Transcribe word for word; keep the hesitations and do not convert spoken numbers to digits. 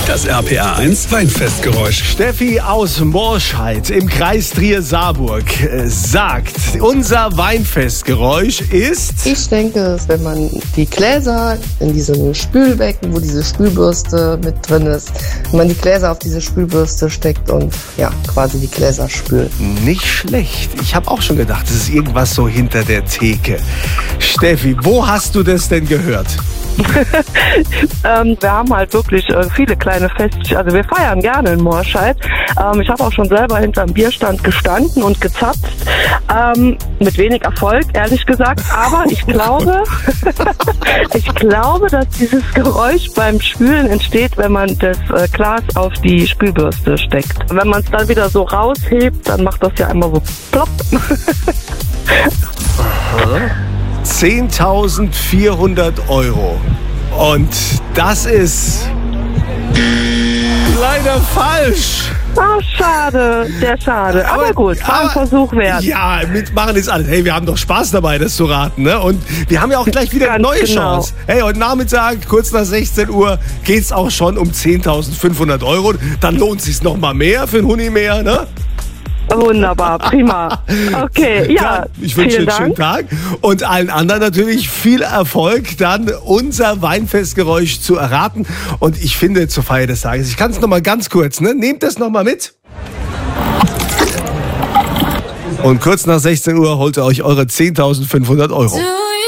Das R P R eins Weinfestgeräusch. Steffi aus Morscheid im Kreis Trier-Saarburg äh, sagt, unser Weinfestgeräusch ist... Ich denke, es ist, wenn man die Gläser in diesem Spülbecken, wo diese Spülbürste mit drin ist, wenn man die Gläser auf diese Spülbürste steckt und ja, quasi die Gläser spült. Nicht schlecht. Ich habe auch schon gedacht, es ist irgendwas so hinter der Theke. Steffi, wo hast du das denn gehört? ähm, wir haben halt wirklich äh, viele kleine Feste, also wir feiern gerne in Morscheid. Ähm, ich habe auch schon selber hinterm Bierstand gestanden und gezapft, ähm, mit wenig Erfolg, ehrlich gesagt, aber ich glaube, ich glaube, dass dieses Geräusch beim Spülen entsteht, wenn man das äh, Glas auf die Spülbürste steckt. Wenn man es dann wieder so raushebt, dann macht das ja einmal so plopp. zehntausendvierhundert Euro. Und das ist leider falsch. Ah, schade, sehr schade. Aber, aber gut, war ein Versuch wert. Ja, mitmachen ist alles. Hey, wir haben doch Spaß dabei, das zu raten, ne? Und wir haben ja auch gleich wieder eine neue genau. Chance. Hey, heute Nachmittag, kurz nach sechzehn Uhr, geht's auch schon um zehntausendfünfhundert Euro. Dann lohnt es sich noch mal mehr für ein Huni mehr, ne? Wunderbar, prima. Okay, ja. ja ich wünsche einen schönen Tag und allen anderen natürlich viel Erfolg, dann unser Weinfestgeräusch zu erraten. Und ich finde, zur Feier des Tages, ich kann es noch mal ganz kurz, ne? Nehmt das noch mal mit. Und kurz nach sechzehn Uhr holt ihr euch eure zehntausendfünfhundert Euro.